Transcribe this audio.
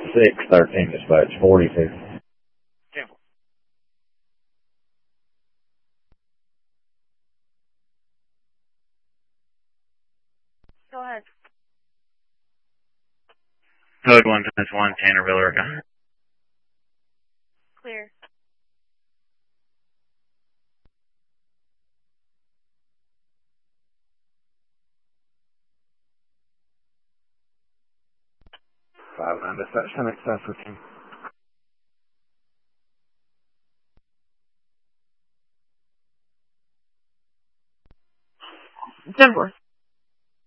613 dispatch, 42. 10-4. Go ahead. Code 1-1, Tannerville, Oregon. Clear. Dispatch, 10 excess 15. 10-4.